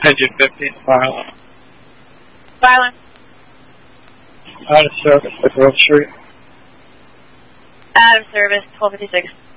Engine 15, violent. Violent. Out of service, the Grove Street. Out of service, 1256.